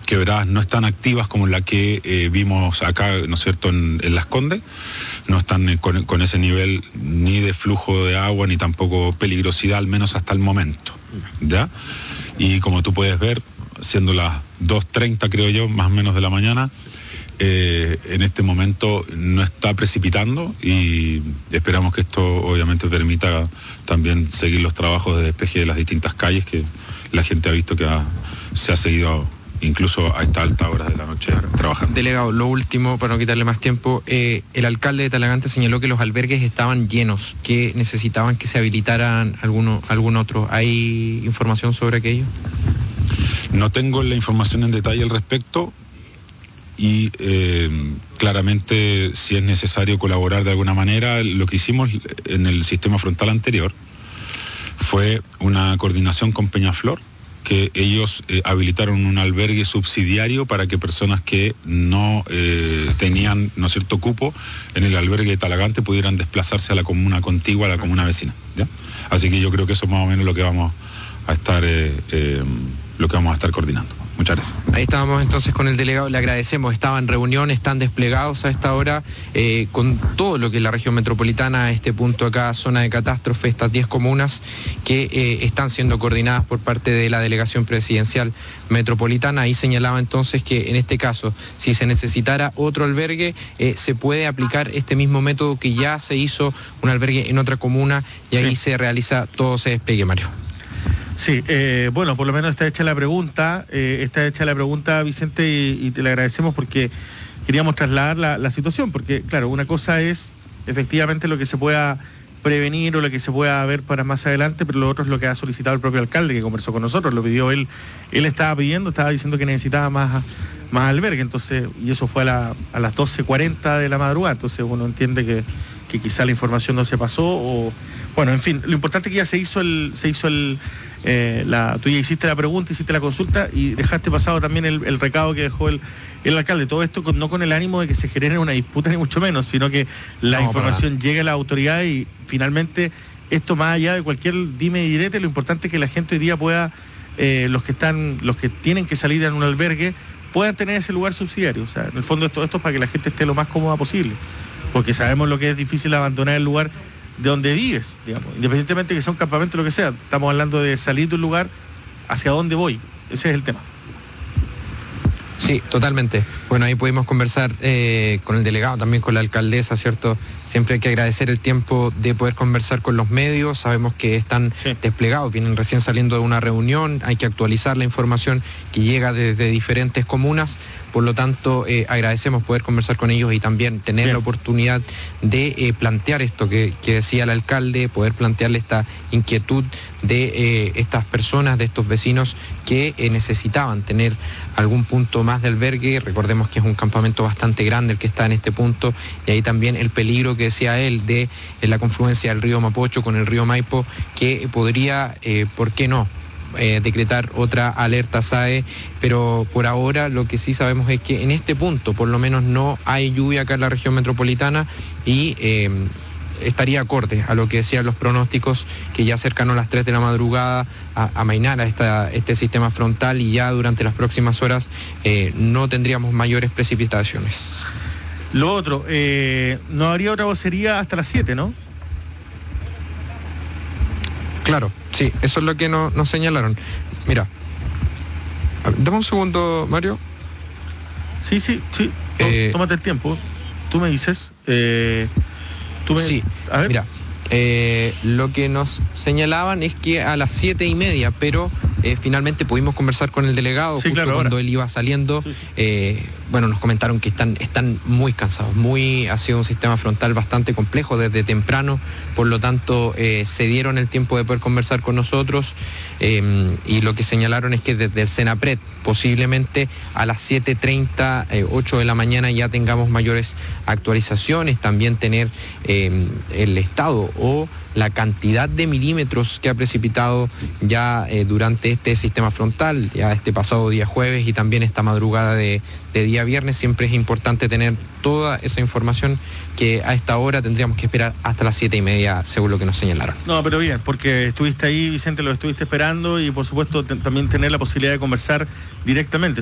quebradas no están activas como la que vimos acá, ¿no es cierto?, en Las Condes. No están con ese nivel ni de flujo de agua ni tampoco peligrosidad, al menos hasta el momento, ¿ya? Y como tú puedes ver, siendo las 2:30 creo yo, más o menos de la mañana, en este momento no está precipitando y esperamos que esto obviamente permita también seguir los trabajos de despeje de las distintas calles que la gente ha visto que se ha seguido incluso a estas altas horas de la noche trabajando. Delegado, lo último, para no quitarle más tiempo, el alcalde de Talagante señaló que los albergues estaban llenos, que necesitaban que se habilitaran algún otro. ¿Hay información sobre aquello? No tengo la información en detalle al respecto y claramente si es necesario colaborar de alguna manera, lo que hicimos en el sistema frontal anterior fue una coordinación con Peñaflor, que ellos habilitaron un albergue subsidiario para que personas que no tenían, ¿no es cierto?, cupo en el albergue de Talagante pudieran desplazarse a la comuna contigua, a la comuna vecina, ¿ya? Así que yo creo que eso es más o menos lo que vamos a estar coordinando. Muchas gracias. Ahí estábamos entonces con el delegado, le agradecemos, estaba en reunión, están desplegados a esta hora con todo lo que es la región metropolitana, a este punto acá, zona de catástrofe, estas 10 comunas que están siendo coordinadas por parte de la Delegación Presidencial Metropolitana. Ahí señalaba entonces que en este caso, si se necesitara otro albergue, se puede aplicar este mismo método que ya se hizo un albergue en otra comuna y ahí se realiza todo ese despegue, Mario. Sí, bueno, por lo menos está hecha la pregunta, Vicente, y te le agradecemos porque queríamos trasladar la situación, porque claro, una cosa es efectivamente lo que se pueda prevenir o lo que se pueda ver para más adelante, pero lo otro es lo que ha solicitado el propio alcalde que conversó con nosotros, lo pidió él estaba diciendo que necesitaba más albergue, entonces, y eso fue a las 12:40 de la madrugada, entonces uno entiende que quizá la información no se pasó, o bueno, en fin, lo importante es que ya tú ya hiciste la pregunta, hiciste la consulta y dejaste pasado también el recado que dejó el alcalde. Todo esto no con el ánimo de que se genere una disputa ni mucho menos, sino que la información llegue a la autoridad y finalmente esto, más allá de cualquier dime y direte, lo importante es que la gente hoy día pueda, los que tienen que salir de un albergue, puedan tener ese lugar subsidiario. O sea, en el fondo esto es para que la gente esté lo más cómoda posible, porque sabemos lo que es difícil abandonar el lugar de donde vives, digamos, independientemente de que sea un campamento o lo que sea. Estamos hablando de salir de un lugar hacia dónde voy. Ese es el tema. Sí, totalmente. Bueno, ahí pudimos conversar con el delegado, también con la alcaldesa, ¿cierto? Siempre hay que agradecer el tiempo de poder conversar con los medios. Sabemos que están desplegados, vienen recién saliendo de una reunión, hay que actualizar la información que llega desde diferentes comunas. Por lo tanto, agradecemos poder conversar con ellos y también tener la oportunidad de plantear esto que decía el alcalde, poder plantearle esta inquietud de estas personas, de estos vecinos que necesitaban tener algún punto más de albergue. Recordemos que es un campamento bastante grande el que está en este punto, y ahí también el peligro que decía él de la confluencia del río Mapocho con el río Maipo, que podría, ¿por qué no?, decretar otra alerta SAE, pero por ahora lo que sí sabemos es que en este punto por lo menos no hay lluvia acá en la región metropolitana y estaría acorde a lo que decían los pronósticos, que ya cercano a las 3 de la madrugada amainara este sistema frontal y ya durante las próximas horas no tendríamos mayores precipitaciones. Lo otro, no habría otra vocería hasta las 7, ¿no? Claro, sí, eso es lo que nos señalaron. Mira, dame un segundo, Mario. Sí. Tómate el tiempo. Tú me dices. Sí, a ver. Mira, lo que nos señalaban es que a las 7:30, pero finalmente pudimos conversar con el delegado justo cuando él iba saliendo. Bueno, nos comentaron que están muy cansados, ha sido un sistema frontal bastante complejo desde temprano, por lo tanto se dieron el tiempo de poder conversar con nosotros y lo que señalaron es que desde el Senapred posiblemente a las 7:30, 8 de la mañana ya tengamos mayores actualizaciones, también tener el estado o la cantidad de milímetros que ha precipitado ya durante este sistema frontal, ya este pasado día jueves y también esta madrugada de día viernes. Siempre es importante tener toda esa información, que a esta hora tendríamos que esperar hasta las 7:30, según lo que nos señalaron. No, pero bien, porque estuviste ahí, Vicente, lo estuviste esperando y por supuesto también tener la posibilidad de conversar directamente.